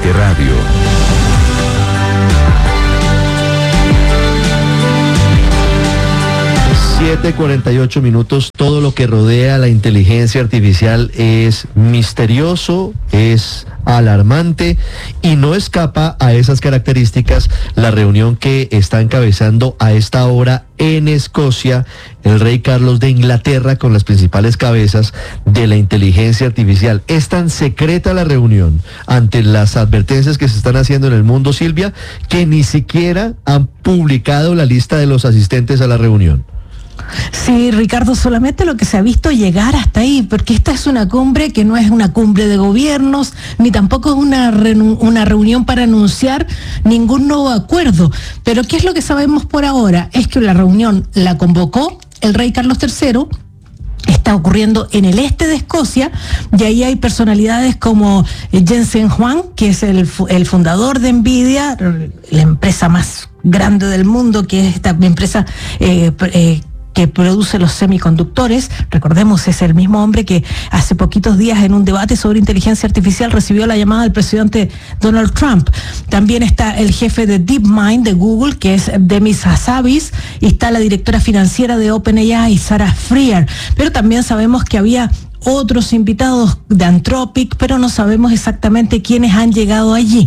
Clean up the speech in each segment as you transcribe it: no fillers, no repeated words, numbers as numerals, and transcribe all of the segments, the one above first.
que radio. Siete 48 minutos. Todo lo que rodea a la inteligencia artificial es misterioso, es alarmante y no escapa a esas características la reunión que está encabezando a esta hora en Escocia el rey Carlos de Inglaterra con las principales cabezas de la inteligencia artificial. Es tan secreta la reunión ante las advertencias que se están haciendo en el mundo, Silvia, que ni siquiera han publicado la lista de los asistentes a la reunión. Sí, Ricardo, solamente lo que se ha visto llegar hasta ahí, porque esta es una cumbre que no es una cumbre de gobiernos, ni tampoco es una reunión para anunciar ningún nuevo acuerdo. Pero ¿qué es lo que sabemos por ahora? Es que la reunión la convocó el rey Carlos III, está ocurriendo en el este de Escocia, y ahí hay personalidades como Jensen Huang, que es el fundador de Nvidia, la empresa más grande del mundo, que es esta empresa que produce los semiconductores. Recordemos, es el mismo hombre que hace poquitos días en un debate sobre inteligencia artificial recibió la llamada del presidente Donald Trump. También está el jefe de DeepMind de Google, que es Demis Hassabis, y está la directora financiera de OpenAI, Sarah Freer. Pero también sabemos que había otros invitados de Anthropic, pero no sabemos exactamente quiénes han llegado allí.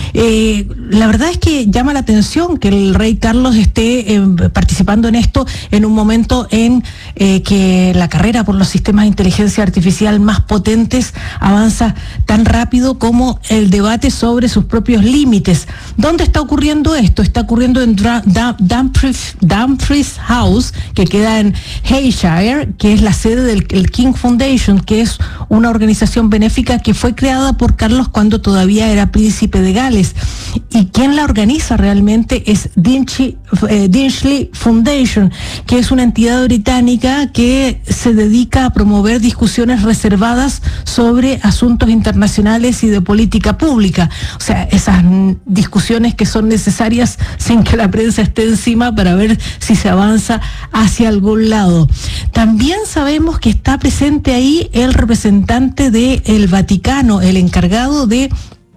La verdad es que llama la atención que el rey Carlos esté participando en esto en un momento en que la carrera por los sistemas de inteligencia artificial más potentes avanza tan rápido como el debate sobre sus propios límites. ¿Dónde está ocurriendo esto? Está ocurriendo en Dumfries House, que queda en Hampshire, que es la sede del King Foundation, que es una organización benéfica que fue creada por Carlos cuando todavía era príncipe de Gales. Y quien la organiza realmente es Dingley Foundation, que es una entidad británica que se dedica a promover discusiones reservadas sobre asuntos internacionales y de política pública. O sea, esas discusiones que son necesarias sin que la prensa esté encima para ver si se avanza hacia algún lado. También sabemos que está presente ahí el representante del Vaticano, el encargado de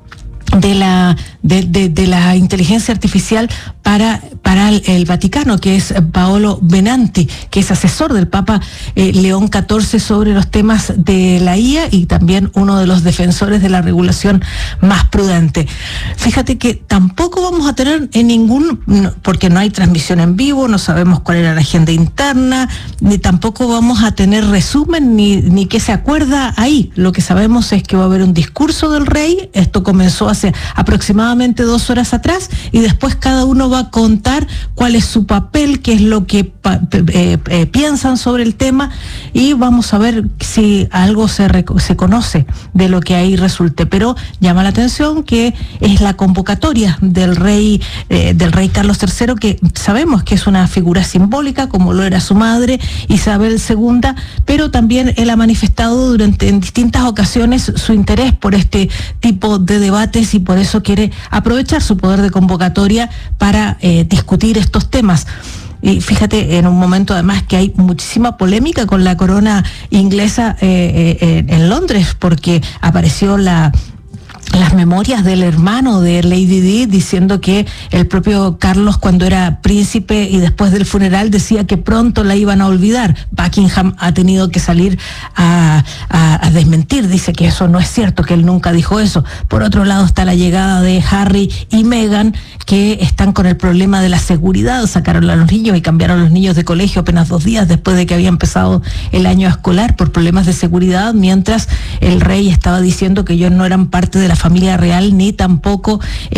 la inteligencia artificial para el Vaticano, que es Paolo Benanti, que es asesor del Papa León XIV sobre los temas de la IA y también uno de los defensores de la regulación más prudente. Fíjate que tampoco vamos a tener porque no hay transmisión en vivo, no sabemos cuál era la agenda interna, ni tampoco vamos a tener resumen ni qué se acuerda ahí. Lo que sabemos es que va a haber un discurso del rey. Esto comenzó hace aproximadamente 2 horas atrás, y después cada uno va a contar cuál es su papel, qué es lo que piensan sobre el tema, y vamos a ver si algo se conoce de lo que ahí resulte. Pero llama la atención que es la convocatoria del rey Carlos III, que sabemos que es una figura simbólica, como lo era su madre Isabel II, pero también él ha manifestado en distintas ocasiones su interés por este tipo de debates, y por eso quiere aprovechar su poder de convocatoria para discutir estos temas. Y fíjate, en un momento además que hay muchísima polémica con la corona inglesa en Londres, porque apareció las memorias del hermano de Lady Di diciendo que el propio Carlos, cuando era príncipe y después del funeral, decía que pronto la iban a olvidar. Buckingham ha tenido que salir a desmentir, dice que eso no es cierto, que él nunca dijo eso. Por otro lado está la llegada de Harry y Meghan, que están con el problema de la seguridad. Sacaron a los niños y cambiaron a los niños de colegio apenas 2 días después de que había empezado el año escolar por problemas de seguridad, mientras el rey estaba diciendo que ellos no eran parte de la familia real, ni tampoco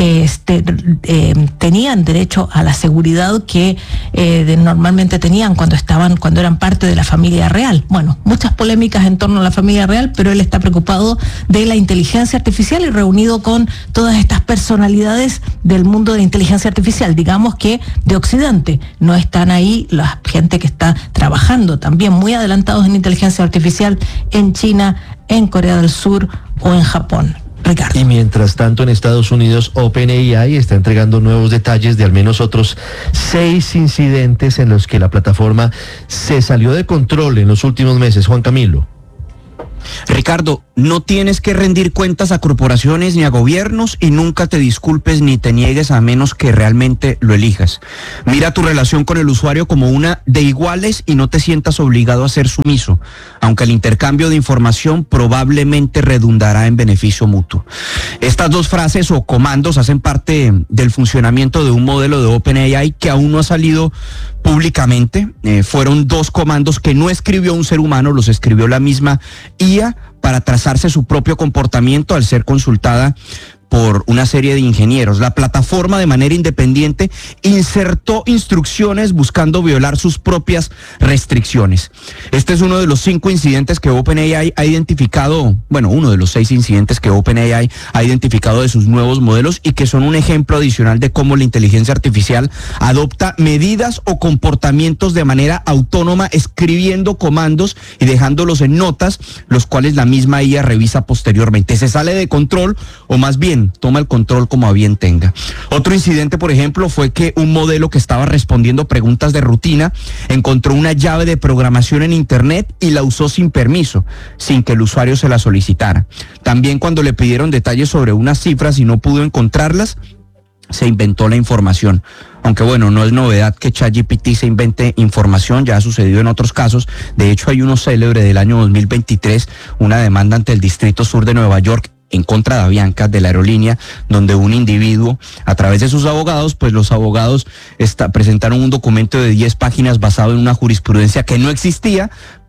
tenían derecho a la seguridad que normalmente tenían cuando eran parte de la familia real. Bueno, muchas polémicas en torno a la familia real, pero él está preocupado de la inteligencia artificial y reunido con todas estas personalidades del mundo de la inteligencia artificial, digamos que de Occidente. No están ahí la gente que está trabajando también muy adelantados en inteligencia artificial en China, en Corea del Sur o en Japón. Ricardo. Y mientras tanto en Estados Unidos, OpenAI está entregando nuevos detalles de al menos otros 6 incidentes en los que la plataforma se salió de control en los últimos meses. Juan Camilo. Ricardo, no tienes que rendir cuentas a corporaciones ni a gobiernos y nunca te disculpes ni te niegues a menos que realmente lo elijas. Mira tu relación con el usuario como una de iguales y no te sientas obligado a ser sumiso, aunque el intercambio de información probablemente redundará en beneficio mutuo. Estas dos frases o comandos hacen parte del funcionamiento de un modelo de OpenAI que aún no ha salido públicamente. Fueron dos comandos que no escribió un ser humano, los escribió la misma IA para trazarse su propio comportamiento al ser consultada por una serie de ingenieros. La plataforma, de manera independiente, insertó instrucciones buscando violar sus propias restricciones. Este es uno de los 5 incidentes que OpenAI ha identificado, uno de los 6 incidentes que OpenAI ha identificado de sus nuevos modelos y que son un ejemplo adicional de cómo la inteligencia artificial adopta medidas o comportamientos de manera autónoma, escribiendo comandos y dejándolos en notas, los cuales la misma IA revisa posteriormente. Se sale de control, o más bien toma el control como a bien tenga. Otro incidente, por ejemplo, fue que un modelo que estaba respondiendo preguntas de rutina encontró una llave de programación en internet y la usó sin permiso, sin que el usuario se la solicitara. También cuando le pidieron detalles sobre unas cifras y no pudo encontrarlas, se inventó la información. Aunque no es novedad que ChatGPT se invente información, ya ha sucedido en otros casos. De hecho, hay uno célebre del año 2023, una demanda ante el Distrito Sur de Nueva York en contra de Avianca, de la aerolínea, donde un individuo, a través de sus abogados, pues los abogados presentaron un documento de 10 páginas basado en una jurisprudencia que no existía,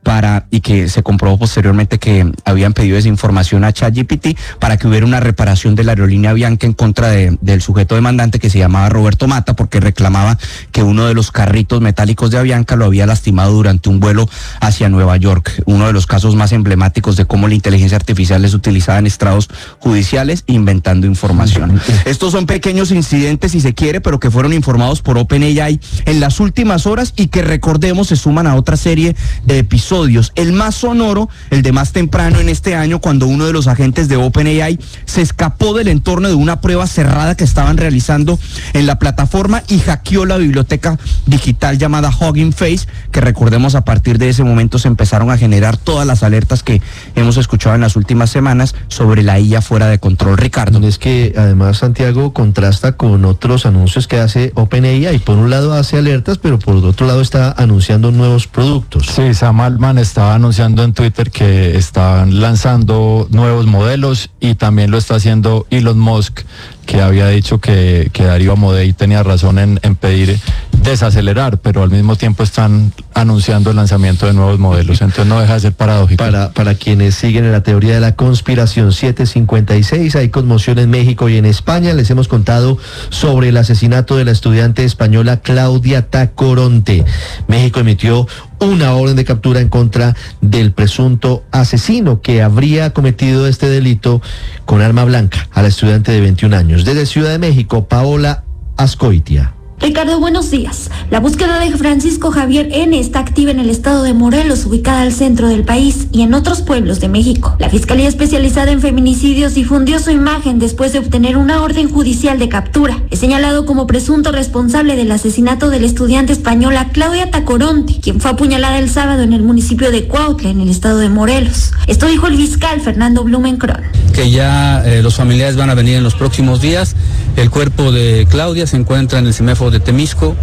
y que se comprobó posteriormente que habían pedido esa información a ChatGPT para que hubiera una reparación de la aerolínea Avianca en contra del sujeto demandante, que se llamaba Roberto Mata, porque reclamaba que uno de los carritos metálicos de Avianca lo había lastimado durante un vuelo hacia Nueva York. Uno de los casos más emblemáticos de cómo la inteligencia artificial es utilizada en estrados judiciales inventando información. Estos son pequeños incidentes, si se quiere, pero que fueron informados por OpenAI en las últimas horas y que, recordemos, se suman a otra serie de episodios. El más sonoro, el de más temprano en este año, cuando uno de los agentes de OpenAI se escapó del entorno de una prueba cerrada que estaban realizando en la plataforma y hackeó la biblioteca digital llamada Hugging Face, que, recordemos, a partir de ese momento se empezaron a generar todas las alertas que hemos escuchado en las últimas semanas sobre la IA fuera de control. Ricardo. Es que además, Santiago, contrasta con otros anuncios que hace OpenAI. Por un lado hace alertas, pero por otro lado está anunciando nuevos productos. Sí, Sam Altman estaba anunciando en Twitter que estaban lanzando nuevos modelos, y también lo está haciendo Elon Musk, que había dicho que Darío Amodei tenía razón en pedir desacelerar, pero al mismo tiempo están anunciando el lanzamiento de nuevos modelos. Entonces no deja de ser paradójico. Para quienes siguen en la teoría de la conspiración, 7:56, hay conmoción en México y en España. Les hemos contado sobre el asesinato de la estudiante española Claudia Tacoronte. México emitió una orden de captura en contra del presunto asesino que habría cometido este delito con arma blanca a la estudiante de 21 años. Desde Ciudad de México, Paola Azcoitia. Ricardo, buenos días. La búsqueda de Francisco Javier N. está activa en el estado de Morelos, ubicada al centro del país, y en otros pueblos de México. La Fiscalía Especializada en Feminicidios difundió su imagen después de obtener una orden judicial de captura. Es señalado como presunto responsable del asesinato de la estudiante española Claudia Tacoronte, quien fue apuñalada el sábado en el municipio de Cuautla, en el estado de Morelos. Esto dijo el fiscal Fernando Blumenkron. Que ya los familiares van a venir en los próximos días. El cuerpo de Claudia se encuentra en el semáforo de Temisco,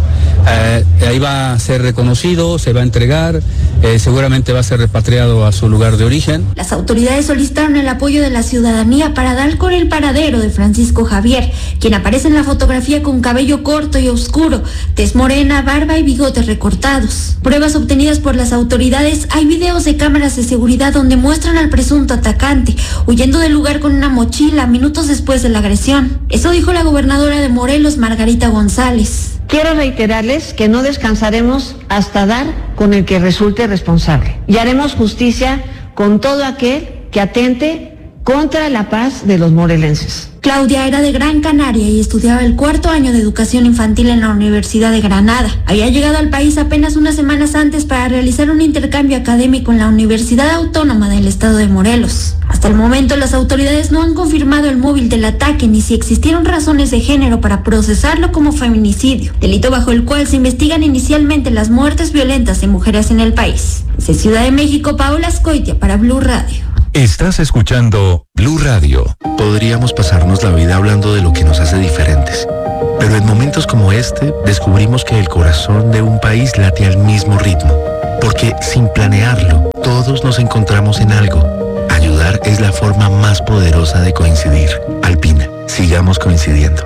ahí va a ser reconocido, se va a entregar, seguramente va a ser repatriado a su lugar de origen. Las autoridades solicitaron el apoyo de la ciudadanía para dar con el paradero de Francisco Javier, quien aparece en la fotografía con cabello corto y oscuro, tez morena, barba y bigotes recortados. Pruebas obtenidas por las autoridades: hay videos de cámaras de seguridad donde muestran al presunto atacante huyendo del lugar con una mochila minutos después de la agresión. Eso dijo la gobernadora de Morelos, Margarita González. Quiero reiterarles que no descansaremos hasta dar con el que resulte responsable, y haremos justicia con todo aquel que atente contra la paz de los morelenses. Claudia era de Gran Canaria y estudiaba el 4º año de educación infantil en la Universidad de Granada. Había llegado al país apenas unas semanas antes para realizar un intercambio académico en la Universidad Autónoma del Estado de Morelos. Hasta el momento, las autoridades no han confirmado el móvil del ataque ni si existieron razones de género para procesarlo como feminicidio, delito bajo el cual se investigan inicialmente las muertes violentas de mujeres en el país. Desde Ciudad de México, Paola Azcoitia para Blue Radio. Estás escuchando Blue Radio. Podríamos pasarnos la vida hablando de lo que nos hace diferentes. Pero en momentos como este, descubrimos que el corazón de un país late al mismo ritmo. Porque sin planearlo, todos nos encontramos en algo. Ayudar es la forma más poderosa de coincidir. Alpina, sigamos coincidiendo.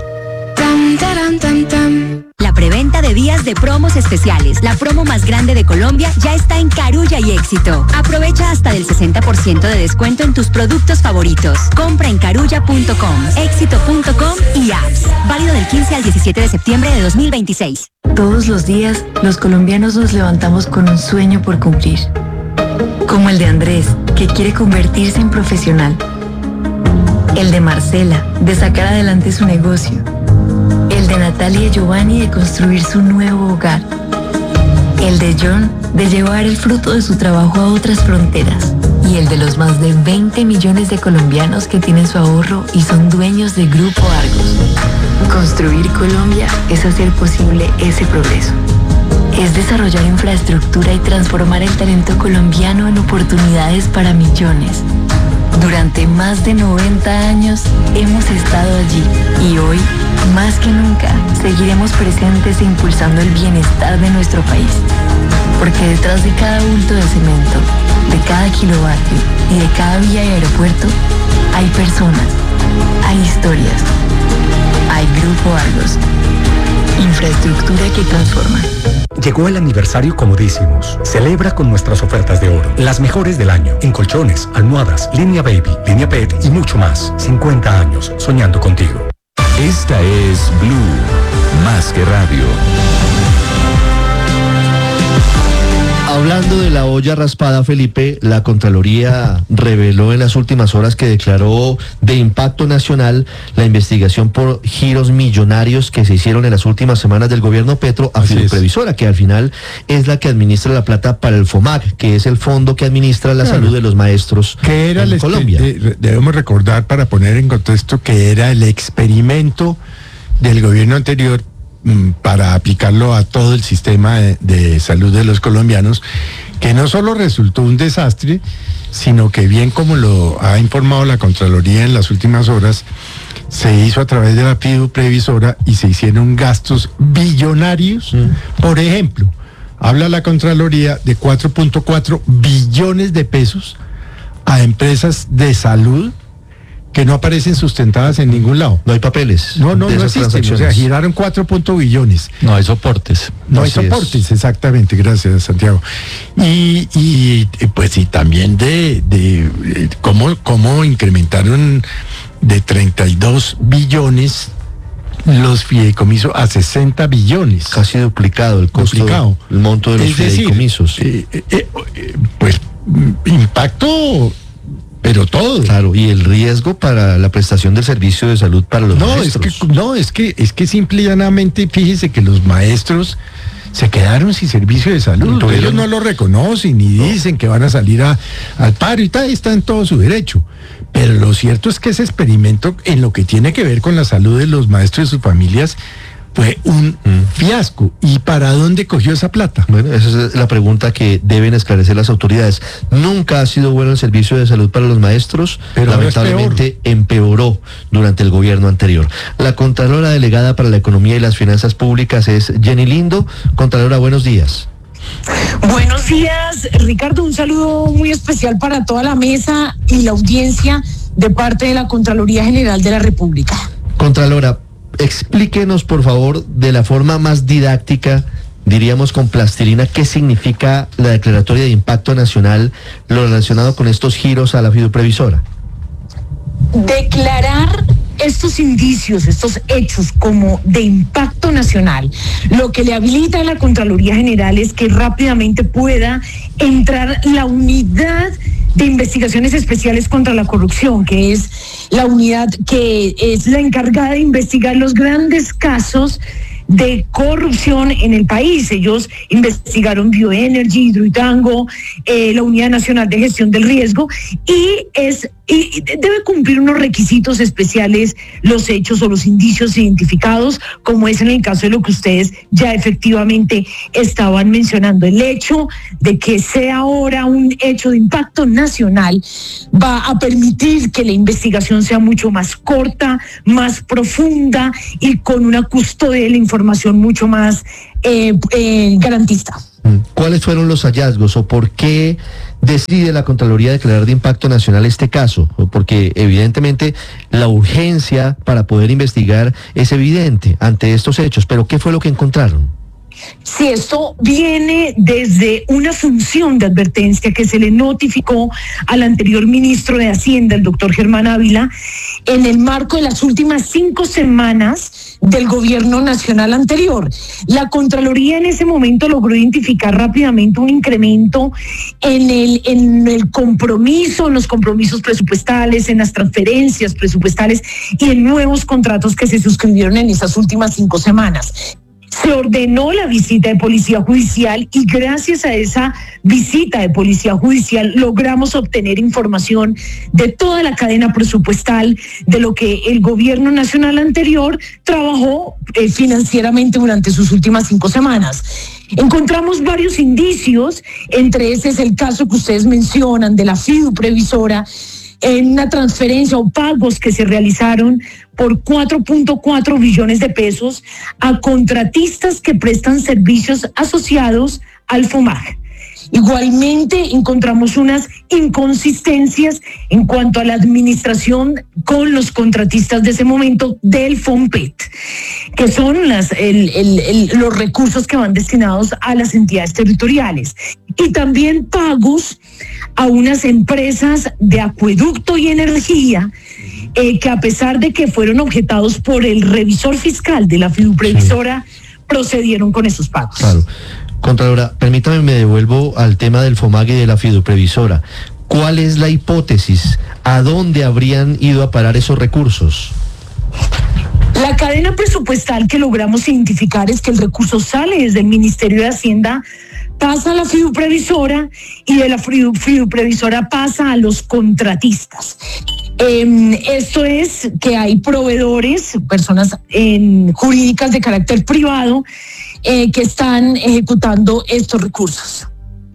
La preventa de días de promos especiales, la promo más grande de Colombia, ya está en Carulla y Éxito. Aprovecha hasta del 60% de descuento en tus productos favoritos. Compra en carulla.com, éxito.com y apps. Válido del 15 al 17 de septiembre de 2026. Todos los días, los colombianos nos levantamos con un sueño por cumplir. Como el de Andrés, que quiere convertirse en profesional. El de Marcela, de sacar adelante su negocio. El de Natalia y Giovanni, de construir su nuevo hogar. El de John, de llevar el fruto de su trabajo a otras fronteras. Y el de los más de 20 millones de colombianos que tienen su ahorro y son dueños de Grupo Argos. Construir Colombia es hacer posible ese progreso. Es desarrollar infraestructura y transformar el talento colombiano en oportunidades para millones. Durante más de 90 años hemos estado allí y hoy, más que nunca, seguiremos presentes e impulsando el bienestar de nuestro país. Porque detrás de cada bulto de cemento, de cada kilovatio y de cada vía y aeropuerto, hay personas, hay historias, hay Grupo Argos. Infraestructura que transforma. Llegó el aniversario Comodísimos. Celebra con nuestras ofertas de oro. Las mejores del año. En colchones, almohadas, línea baby, línea pet y mucho más. 50 años soñando contigo. Esta es Blue, más que radio. Hablando de la olla raspada, Felipe, la Contraloría reveló en las últimas horas que declaró de impacto nacional la investigación por giros millonarios que se hicieron en las últimas semanas del gobierno Petro a Fiduprevisora, que al final es la que administra la plata para el FOMAC, que es el fondo que administra la salud de los maestros en Colombia. Debemos recordar, para poner en contexto, que era el experimento del gobierno anterior para aplicarlo a todo el sistema de salud de los colombianos, que no solo resultó un desastre, sino que, bien como lo ha informado la Contraloría en las últimas horas, se hizo a través de la Fiduprevisora y se hicieron gastos billonarios. Por ejemplo, habla la Contraloría de 4.4 billones de pesos a empresas de salud que no aparecen sustentadas en ningún lado. No hay papeles. No existen. O sea, giraron 4 billones. No hay soportes. No hay soportes, exactamente. Gracias, Santiago. Y pues sí, también de cómo incrementaron de 32 billones los fideicomisos a 60 billones. Casi duplicado el costo, el monto de los fideicomisos. Pues impacto, pero todo. Claro, y el riesgo para la prestación del servicio de salud para los maestros. Es que simple y llanamente, fíjese que los maestros se quedaron sin servicio de salud. Ellos no lo reconocen y dicen que van a salir al paro y tal, está en todo su derecho. Pero lo cierto es que ese experimento, en lo que tiene que ver con la salud de los maestros y sus familias, fue un fiasco. ¿Y para dónde cogió esa plata? Bueno, esa es la pregunta que deben esclarecer las autoridades. Nunca ha sido bueno el servicio de salud para los maestros, pero lamentablemente empeoró durante el gobierno anterior. La Contralora Delegada para la Economía y las Finanzas Públicas es Jenny Lindo. Contralora, buenos días. Buenos días, Ricardo. Un saludo muy especial para toda la mesa y la audiencia de parte de la Contraloría General de la República. Contralora, explíquenos, por favor, de la forma más didáctica, diríamos con plastilina, qué significa la declaratoria de impacto nacional, lo relacionado con estos giros a la Fiduprevisora. Declarar estos indicios, estos hechos como de impacto nacional, lo que le habilita a la Contraloría General es que rápidamente pueda entrar la unidad de investigaciones especiales contra la corrupción, que es la unidad que es la encargada de investigar los grandes casos de corrupción en el país. Ellos investigaron Bioenergy, Hidroituango, la Unidad Nacional de Gestión del Riesgo, y es y debe cumplir unos requisitos especiales los hechos o los indicios identificados, como es en el caso de lo que ustedes ya efectivamente estaban mencionando. El hecho de que sea ahora un hecho de impacto nacional va a permitir que la investigación sea mucho más corta, más profunda y con una custodia de la información mucho más garantista. ¿Cuáles fueron los hallazgos o por qué decide la Contraloría declarar de impacto nacional este caso? Porque evidentemente la urgencia para poder investigar es evidente ante estos hechos, pero ¿qué fue lo que encontraron? Si esto viene desde una función de advertencia que se le notificó al anterior ministro de Hacienda, el doctor Germán Ávila, en el marco de las últimas 5 semanas del gobierno nacional anterior. La Contraloría en ese momento logró identificar rápidamente un incremento en el compromiso, en los compromisos presupuestales, en las transferencias presupuestales y en nuevos contratos que se suscribieron en esas últimas 5 semanas. Se ordenó la visita de policía judicial y gracias a esa visita de policía judicial logramos obtener información de toda la cadena presupuestal de lo que el gobierno nacional anterior trabajó financieramente durante sus últimas 5 semanas. Encontramos varios indicios, entre ese es el caso que ustedes mencionan de la FIDU Previsora, en una transferencia o pagos que se realizaron por 4.4 billones de pesos a contratistas que prestan servicios asociados al FOMAG. Igualmente encontramos unas inconsistencias en cuanto a la administración con los contratistas de ese momento del FOMPET, que son los recursos que van destinados a las entidades territoriales. Y también pagos a unas empresas de acueducto y energía que a pesar de que fueron objetados por el revisor fiscal de la FIDU Previsora, procedieron con esos pagos. Claro. Contralora, permítame, me devuelvo al tema del FOMAG y de la FIDU Previsora. ¿Cuál es la hipótesis? ¿A dónde habrían ido a parar esos recursos? La cadena presupuestal que logramos identificar es que el recurso sale desde el Ministerio de Hacienda, pasa a la FIDU Previsora y de la FIDU Previsora pasa a los contratistas. Esto es que hay proveedores, personas jurídicas de carácter privado que están ejecutando estos recursos.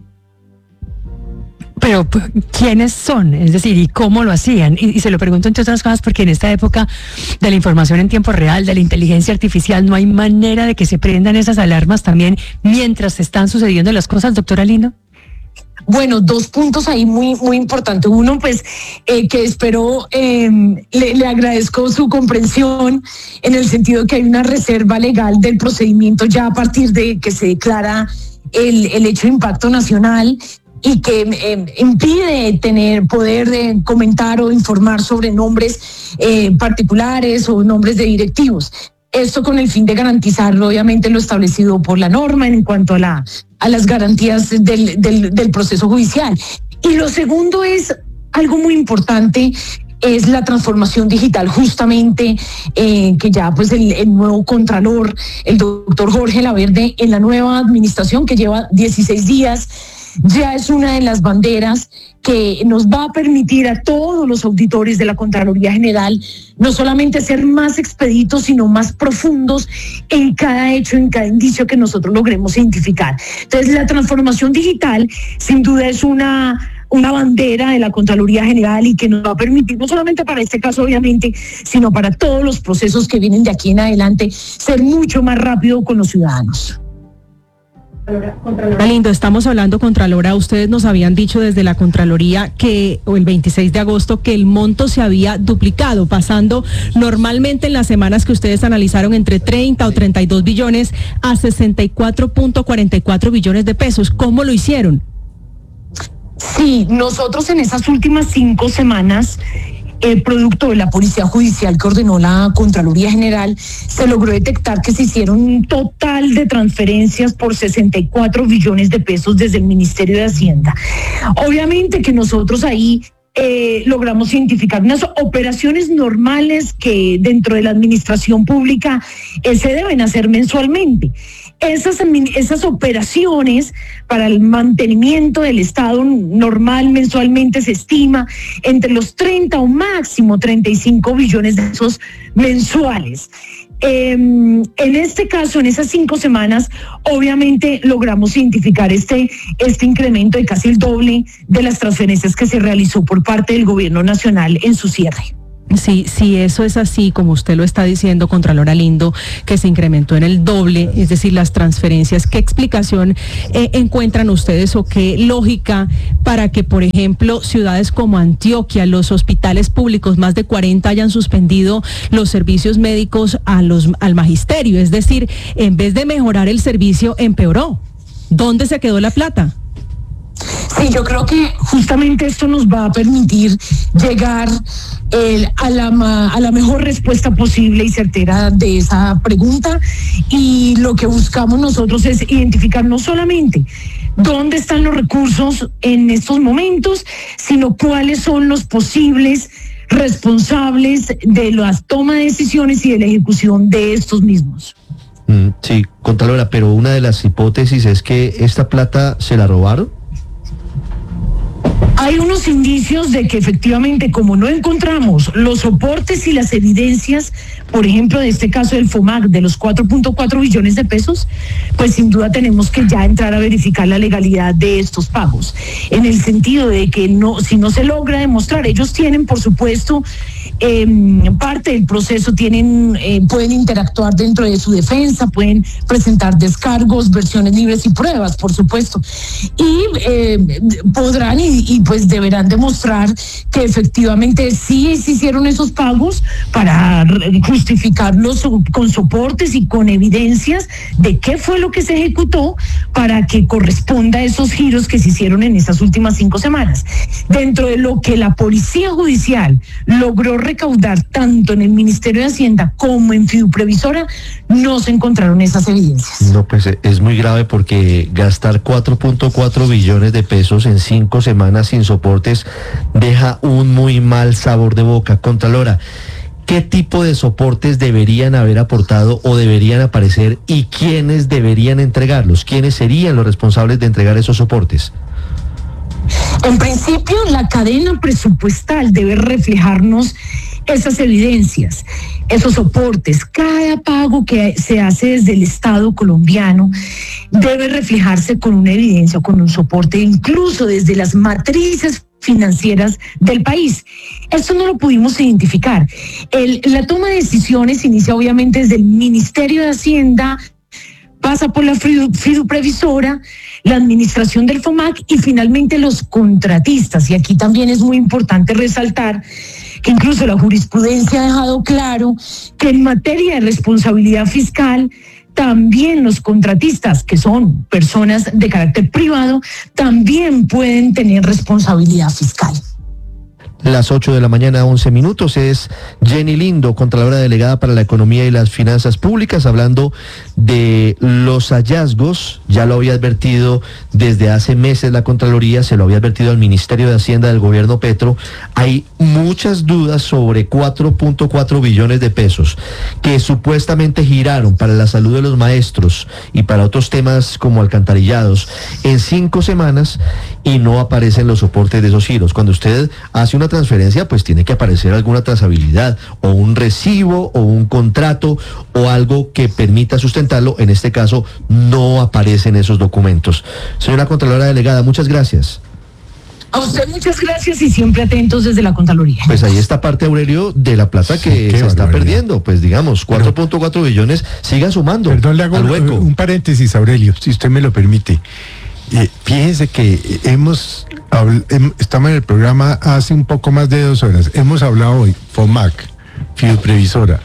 Pero, ¿quiénes son? Es decir, ¿y cómo lo hacían? Y se lo pregunto entre otras cosas porque en esta época de la información en tiempo real, de la inteligencia artificial, no hay manera de que se prendan esas alarmas también mientras están sucediendo las cosas, doctora Lindo. Bueno, 2 puntos ahí muy importantes. Uno, pues, que espero, le agradezco su comprensión en el sentido de que hay una reserva legal del procedimiento ya a partir de que se declara el hecho de impacto nacional y que impide poder comentar o informar sobre nombres particulares o nombres de directivos. Esto con el fin de garantizar, obviamente, lo establecido por la norma en cuanto a las garantías del proceso judicial. Y lo segundo es algo muy importante, es la transformación digital, justamente que ya pues el nuevo contralor, el doctor Jorge Laverde, en la nueva administración que lleva 16 días, ya es una de las banderas que nos va a permitir a todos los auditores de la Contraloría General no solamente ser más expeditos, sino más profundos en cada hecho, en cada indicio que nosotros logremos identificar. Entonces, la transformación digital, sin duda, es una bandera de la Contraloría General y que nos va a permitir, no solamente para este caso, obviamente, sino para todos los procesos que vienen de aquí en adelante, ser mucho más rápido con los ciudadanos. Contralora Lindo, estamos hablando, Contralora, ustedes nos habían dicho desde la Contraloría o el 26 de agosto que el monto se había duplicado, pasando normalmente en las semanas que ustedes analizaron entre 30 o 32 billones a 64.44 billones de pesos. ¿Cómo lo hicieron? Sí, nosotros en esas últimas 5 semanas, producto de la Policía Judicial que ordenó la Contraloría General, se logró detectar que se hicieron un total de transferencias por 64 billones de pesos desde el Ministerio de Hacienda. Obviamente que nosotros ahí logramos identificar unas operaciones normales que dentro de la administración pública se deben hacer mensualmente. esas operaciones para el mantenimiento del Estado normal mensualmente se estima entre los 30 o máximo 35 billones de pesos mensuales. En este caso, en esas 5 semanas, obviamente logramos identificar este incremento de casi el doble de las transferencias que se realizó por parte del gobierno nacional en su cierre. Sí, eso es así, como usted lo está diciendo, Contralora Lindo, que se incrementó en el doble, es decir, las transferencias. ¿Qué explicación encuentran ustedes o qué lógica para que, por ejemplo, ciudades como Antioquia, los hospitales públicos, más de 40, hayan suspendido los servicios médicos al magisterio? Es decir, en vez de mejorar el servicio, empeoró. ¿Dónde se quedó la plata? Sí, yo creo que justamente esto nos va a permitir llegar a la mejor respuesta posible y certera de esa pregunta, y lo que buscamos nosotros es identificar no solamente dónde están los recursos en estos momentos, sino cuáles son los posibles responsables de la toma de decisiones y de la ejecución de estos mismos. Sí, Contralora, pero una de las hipótesis es que esta plata se la robaron. Hay unos indicios de que efectivamente, como no encontramos los soportes y las evidencias, por ejemplo, de este caso del FOMAC, de los 4.4 billones de pesos, pues sin duda tenemos que ya entrar a verificar la legalidad de estos pagos. En el sentido de que si no se logra demostrar, ellos tienen, por supuesto, parte del proceso, pueden interactuar dentro de su defensa, pueden presentar descargos, versiones libres y pruebas, por supuesto, y podrán y pues deberán demostrar que efectivamente sí se hicieron esos pagos para justificarlos con soportes y con evidencias de qué fue lo que se ejecutó para que corresponda a esos giros que se hicieron en estas últimas 5 semanas. Dentro de lo que la Policía Judicial logró recaudar tanto en el Ministerio de Hacienda como en Fiduprevisora, no se encontraron esas evidencias. No, pues es muy grave, porque gastar 4.4 billones de pesos en 5 semanas sin soportes deja un muy mal sabor de boca. Contralora, ¿qué tipo de soportes deberían haber aportado o deberían aparecer, y quiénes deberían entregarlos? ¿Quiénes serían los responsables de entregar esos soportes? En principio, la cadena presupuestal debe reflejarnos esas evidencias, esos soportes. Cada pago que se hace desde el Estado colombiano debe reflejarse con una evidencia o con un soporte, incluso desde las matrices financieras del país. Esto no lo pudimos identificar. La toma de decisiones inicia obviamente desde el Ministerio de Hacienda, pasa por la Fiduprevisora, la administración del FOMAC y finalmente los contratistas. Y aquí también es muy importante resaltar que incluso la jurisprudencia ha dejado claro que en materia de responsabilidad fiscal, también los contratistas, que son personas de carácter privado, también pueden tener responsabilidad fiscal. Las 8 de la mañana, 11 minutos, es Jenny Lindo, Contralora Delegada para la Economía y las Finanzas Públicas, hablando de los hallazgos. Ya lo había advertido desde hace meses la Contraloría, se lo había advertido al Ministerio de Hacienda del gobierno Petro. Hay muchas dudas sobre 4.4 billones de pesos que supuestamente giraron para la salud de los maestros y para otros temas como alcantarillados en 5 semanas, y no aparecen los soportes de esos giros. Cuando usted hace una transferencia, pues tiene que aparecer alguna trazabilidad, o un recibo, o un contrato, o algo que permita sustentarlo. En este caso, no aparecen esos documentos. Señora Contralora Delegada, muchas gracias. A usted muchas gracias, y siempre atentos desde la Contraloría. Pues ahí está parte, Aurelio, de la plata que se está perdiendo. Pues digamos, 4.4 billones, siga sumando. Perdón, le hago un paréntesis, Aurelio, si usted me lo permite. Fíjense que estamos en el programa hace un poco más de 2 horas. Hemos hablado hoy, FOMAC, Fiduprevisora,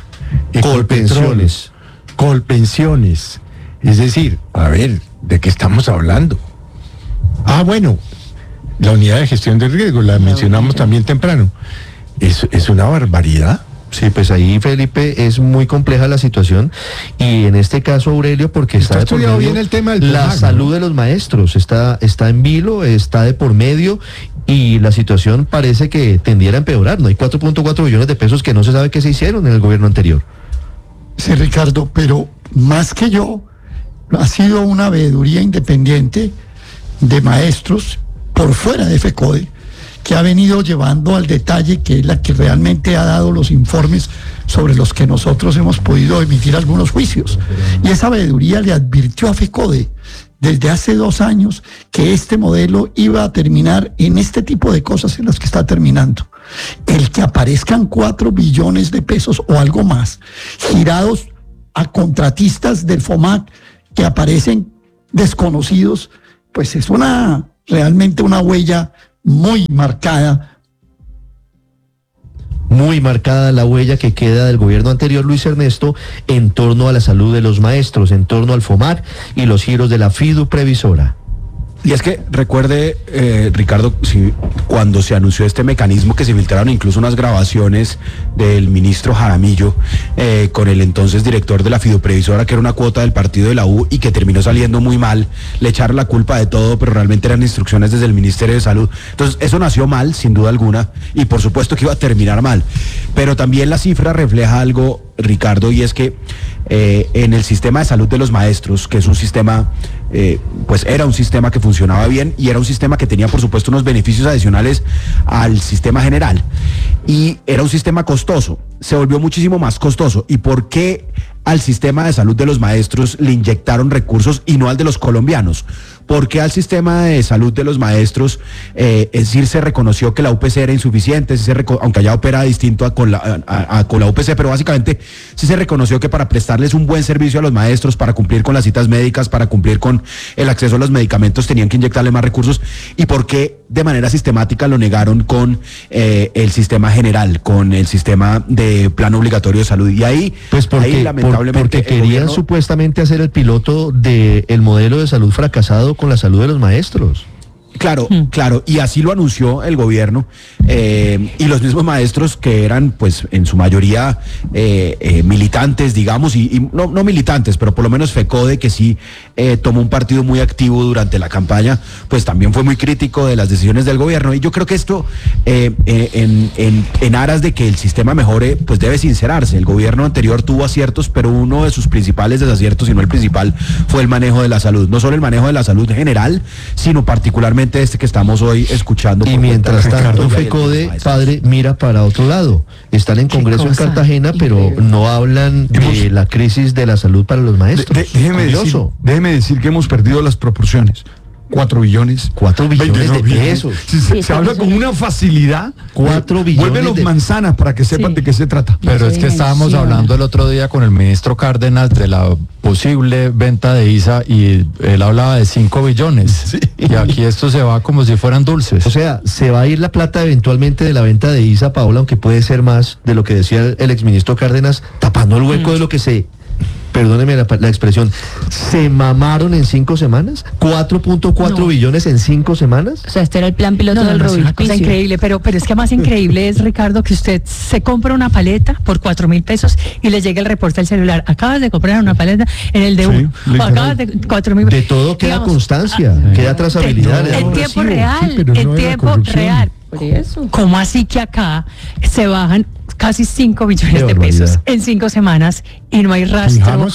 Colpensiones. Es decir, a ver, ¿de qué estamos hablando? Bueno, la unidad de gestión de riesgo, la mencionamos también temprano. Es una barbaridad. Sí, pues ahí, Felipe, es muy compleja la situación, y en este caso, Aurelio, porque está de por medio bien el tema del la salud de los maestros, está en vilo, está de por medio, y la situación parece que tendiera a empeorar. No hay 4.4 billones de pesos que no se sabe qué se hicieron en el gobierno anterior. Sí, Ricardo, pero más que yo, ha sido una veeduría independiente de maestros por fuera de FECODE, que ha venido llevando al detalle, que es la que realmente ha dado los informes sobre los que nosotros hemos podido emitir algunos juicios. Y esa veeduría le advirtió a FECODE desde hace 2 años que este modelo iba a terminar en este tipo de cosas en las que está terminando. El que aparezcan 4 billones de pesos o algo más girados a contratistas del FOMAC que aparecen desconocidos, pues es realmente una huella muy marcada. Muy marcada la huella que queda del gobierno anterior, Luis Ernesto, en torno a la salud de los maestros, en torno al FOMAC y los giros de la FIDU previsora. Y es que recuerde, Ricardo, cuando se anunció este mecanismo, que se filtraron incluso unas grabaciones del ministro Jaramillo con el entonces director de la fiduprevisora, que era una cuota del partido de la U y que terminó saliendo muy mal, le echaron la culpa de todo, pero realmente eran instrucciones desde el Ministerio de Salud. Entonces eso nació mal, sin duda alguna, y por supuesto que iba a terminar mal. Pero también la cifra refleja algo, Ricardo, y es que en el sistema de salud de los maestros, que es un sistema, pues era un sistema que funcionaba bien y era un sistema que tenía por supuesto unos beneficios adicionales al sistema general, y era un sistema costoso, se volvió muchísimo más costoso. ¿Y por qué al sistema de salud de los maestros le inyectaron recursos y no al de los colombianos? Porque al sistema de salud de los maestros, es decir, se reconoció que la UPC era insuficiente, aunque allá opera distinto con la UPC, pero básicamente sí se reconoció que para prestarles un buen servicio a los maestros, para cumplir con las citas médicas, para cumplir con el acceso a los medicamentos, tenían que inyectarle más recursos. ¿Y por qué de manera sistemática lo negaron con el sistema general, con el sistema de plan obligatorio de salud? Y ahí, pues porque querían supuestamente hacer el piloto del modelo de salud fracasado con la salud de los maestros. Claro, claro, y así lo anunció el gobierno, y los mismos maestros, que eran pues en su mayoría militantes, digamos, y no militantes, pero por lo menos FECODE, que sí tomó un partido muy activo durante la campaña, pues también fue muy crítico de las decisiones del gobierno. Y yo creo que esto, en aras de que el sistema mejore, pues debe sincerarse. El gobierno anterior tuvo aciertos, pero uno de sus principales desaciertos, si no el principal, fue el manejo de la salud. No solo el manejo de la salud general, sino particularmente este que estamos hoy escuchando. Y mientras tanto, FECODE, padre, mira para otro lado. Están en Congreso en Cartagena, pero no hablan de la crisis de la salud para los maestros. Déjeme decir que hemos perdido las proporciones. 4 billones. 4 billones de pesos. Se habla con una facilidad. 4 billones. Vuélvelos manzanas para que sepan de qué se trata. Pero es que estábamos hablando el otro día con el ministro Cárdenas de la posible venta de ISA y él hablaba de 5 billones. Sí. Y aquí esto se va como si fueran dulces. O sea, se va a ir la plata eventualmente de la venta de ISA, Paola, aunque puede ser más de lo que decía el exministro Cárdenas, tapando el hueco de lo que perdóneme la expresión, ¿se mamaron en 5 semanas? ¿4.4 billones en 5 semanas? O sea, este era el plan piloto del Rubí. Es una cosa increíble, pero es que más increíble es, Ricardo, que usted se compra una paleta por 4.000 pesos y le llega el reporte al celular. Acabas de comprar una paleta en el de uno. O acabas de 4.000. De todo queda constancia, queda trazabilidad. En tiempo real, en tiempo real. Por eso. ¿Cómo así que acá se bajan casi 5 billones de pesos en 5 semanas y no hay rastro?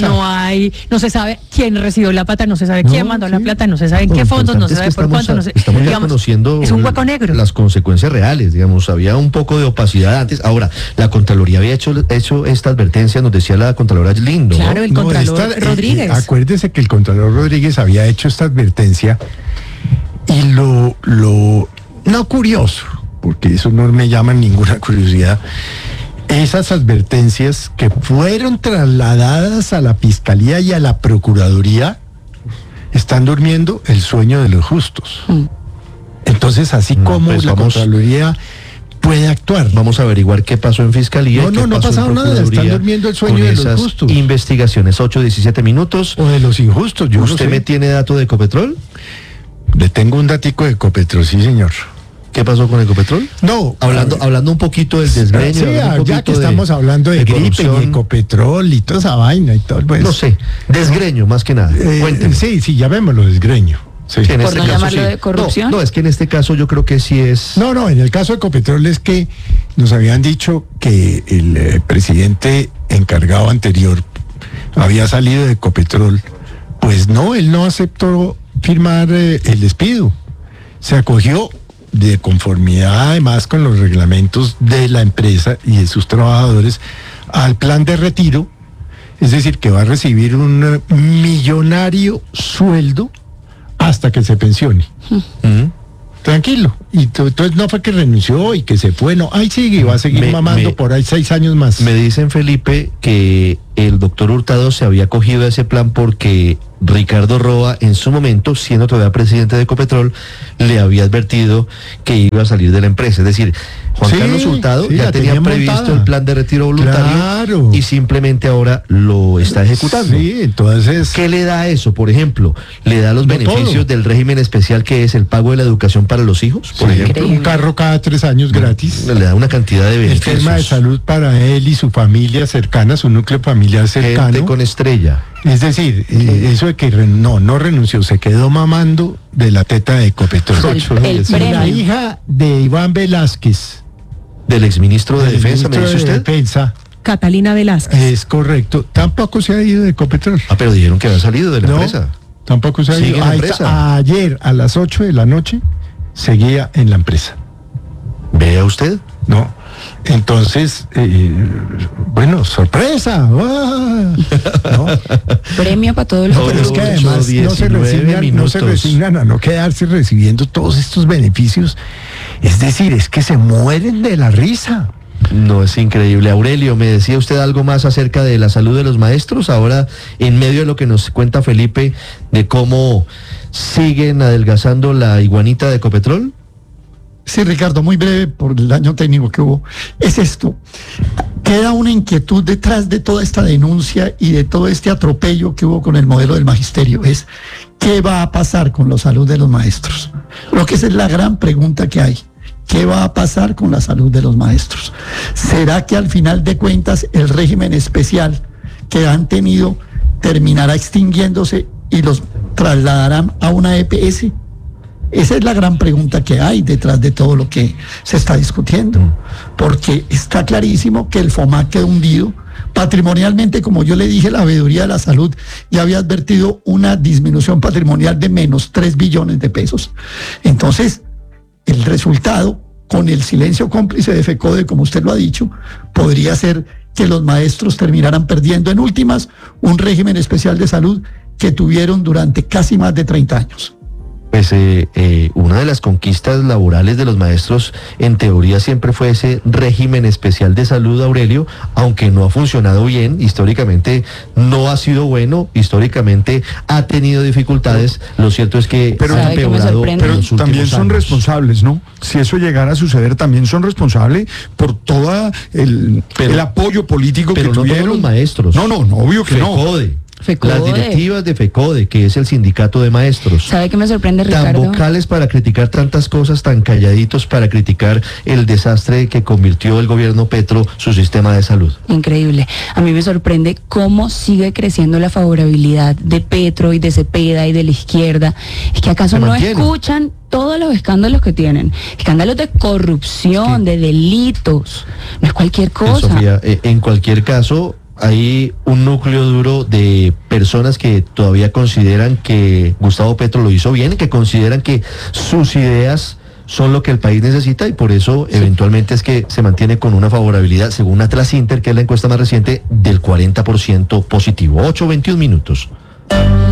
No se sabe quién recibió la plata, no se sabe quién mandó la plata, no se sabe en qué fondos, no se sabe por cuánto, no se, estamos ya conociendo es un hueco negro. Las consecuencias reales, digamos, había un poco de opacidad antes. Ahora, la Contraloría había hecho esta advertencia, nos decía la Contralora Lindo. Claro, el Contralor Rodríguez. Acuérdese que el Contralor Rodríguez había hecho esta advertencia y lo no curioso, porque eso no me llama ninguna curiosidad, esas advertencias que fueron trasladadas a la Fiscalía y a la Procuraduría están durmiendo el sueño de los justos. Entonces, así como la Contraloría puede actuar. Vamos a averiguar qué pasó en Fiscalía. No ha pasado nada, están durmiendo el sueño de los justos. Investigaciones, 8:17 minutos. O de los injustos, yo ¿Usted me tiene dato de Ecopetrol? Le tengo un datico de Ecopetrol, sí señor. ¿Qué pasó con Ecopetrol? No. Hablando un poquito del desgreño. Sí, ya que estamos hablando de gripe y Ecopetrol y toda esa vaina y todo. Pues, no sé, desgreño más que nada. Cuénteme. Sí, llamémoslo desgreño. Sí. Por no llamarlo de corrupción. No, es que en este caso yo creo que sí es... No, en el caso de Ecopetrol es que nos habían dicho que el presidente encargado anterior había salido de Ecopetrol Pues no, él no aceptó firmar el despido. Se acogió de conformidad además con los reglamentos de la empresa y de sus trabajadores al plan de retiro, es decir, que va a recibir un millonario sueldo hasta que se pensione. Tranquilo. Y entonces no fue que renunció y que se fue, no, ahí sigue, va a seguir mamando por ahí 6 años más. Me dicen, Felipe, que el doctor Hurtado se había acogido a ese plan porque Ricardo Roa, en su momento, siendo todavía presidente de Ecopetrol, le había advertido que iba a salir de la empresa. Es decir, Juan Carlos Hurtado ya tenía previsto montada el plan de retiro voluntario y simplemente ahora lo está ejecutando. Sí, entonces... ¿Qué le da eso? Por ejemplo, ¿le da los beneficios del régimen especial que es el pago de la educación para los hijos? Por ejemplo, un carro cada 3 años gratis. Le da una cantidad de beneficios. El tema de salud para él y su familia cercana, su núcleo familiar cercano. Gente con estrella. Es decir, eso de que no renunció, se quedó mamando de la teta de Ecopetrol. La hija de Iván Velázquez, del exministro de Defensa, ¿me dice usted? Catalina Velázquez. Es correcto, tampoco se ha ido de Ecopetrol. Pero dijeron que había salido de la empresa. Tampoco se ha ido. Ayer a las 8 de la noche seguía en la empresa. ¿Vea usted? No. Entonces, bueno, sorpresa. ¿No? Premio para todos los pero es que además no se resignan a no quedarse recibiendo todos estos beneficios. Es decir, es que se mueren de la risa. No, es increíble. Aurelio, ¿me decía usted algo más acerca de la salud de los maestros? Ahora, en medio de lo que nos cuenta Felipe, de cómo siguen adelgazando la iguanita de Ecopetrol. Sí, Ricardo, muy breve por el daño técnico que hubo. Es esto. Queda una inquietud detrás de toda esta denuncia y de todo este atropello que hubo con el modelo del magisterio. Es, ¿qué va a pasar con la salud de los maestros? Creo que esa es la gran pregunta que hay. ¿Qué va a pasar con la salud de los maestros? ¿Será que al final de cuentas el régimen especial que han tenido terminará extinguiéndose y los trasladarán a una EPS? Esa es la gran pregunta que hay detrás de todo lo que se está discutiendo, porque está clarísimo que el FOMAC quedó hundido. Patrimonialmente, como yo le dije, la Veeduría de la Salud ya había advertido una disminución patrimonial de menos 3 billones de pesos. Entonces, el resultado, con el silencio cómplice de FECODE, como usted lo ha dicho, podría ser que los maestros terminaran perdiendo en últimas un régimen especial de salud que tuvieron durante casi más de 30 años. Pues una de las conquistas laborales de los maestros, en teoría, siempre fue ese régimen especial de salud, Aurelio, aunque no ha funcionado bien, históricamente no ha sido bueno, históricamente ha tenido dificultades, lo cierto es que ha empeorado. Pero también son responsables, ¿no? Si eso llegara a suceder, también son responsables por todo el apoyo político que tuvieron. Pero no los maestros. No, obvio que FECODE. no. FECODE. Las directivas de FECODE, que es el sindicato de maestros. ¿Sabe qué me sorprende, Ricardo? Tan vocales para criticar tantas cosas, tan calladitos para criticar el desastre que convirtió el gobierno Petro su sistema de salud. Increíble. A mí me sorprende cómo sigue creciendo la favorabilidad de Petro y de Cepeda y de la izquierda. Es que acaso no escuchan todos los escándalos que tienen. Escándalos de corrupción, de delitos. No es cualquier cosa. Sofía, en cualquier caso, hay un núcleo duro de personas que todavía consideran que Gustavo Petro lo hizo bien, que consideran que sus ideas son lo que el país necesita y por eso eventualmente es que se mantiene con una favorabilidad, según Atlas Inter, que es la encuesta más reciente, del 40% positivo. 8:21 minutos.